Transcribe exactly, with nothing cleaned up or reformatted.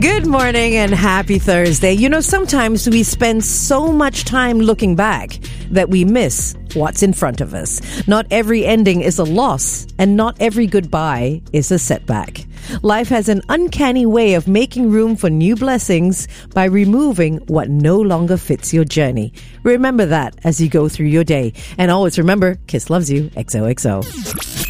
Good morning and happy Thursday. You know, sometimes we spend so much time looking back that we miss what's in front of us. Not every ending is a loss, and not every goodbye is a setback. Life has an uncanny way of making room for new blessings by removing what no longer fits your journey. Remember that as you go through your day. And always remember, Kiss loves you. X O X O.